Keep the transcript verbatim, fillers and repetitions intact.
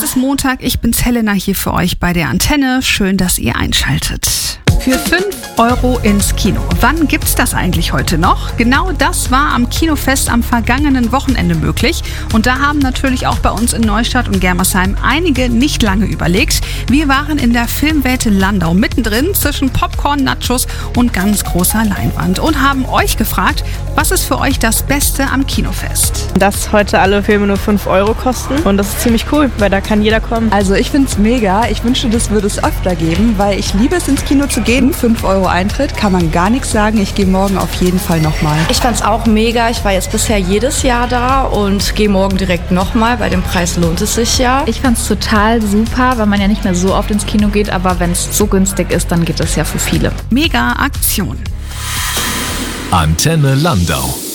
Es ist Montag, ich bin's Helena hier für euch bei der Antenne. Schön, dass ihr einschaltet. Für fünf Euro ins Kino. Wann gibt's das eigentlich heute noch? Genau das war am Kinofest am vergangenen Wochenende möglich. Und da haben natürlich auch bei uns in Neustadt und Germersheim einige nicht lange überlegt. Wir waren in der Filmwelt Landau mittendrin zwischen Popcorn, Nachos und ganz großer Leinwand und haben euch gefragt, was ist für euch das Beste am Kinofest? Dass heute alle Filme nur fünf Euro kosten und das ist ziemlich cool, weil da kann jeder kommen. Also ich find's mega. Ich wünschte, das würde es öfter geben, weil ich liebe es, ins Kino zu gehen. fünf Euro Eintritt, kann man gar nichts sagen. Ich gehe morgen auf jeden Fall nochmal. Ich fand's auch mega. Ich war jetzt bisher jedes Jahr da und gehe morgen direkt nochmal. Bei dem Preis lohnt es sich ja. Ich fand's total super, weil man ja nicht mehr so oft ins Kino geht, aber wenn es so günstig ist, dann geht es ja für viele. Mega Aktion. Antenne Landau.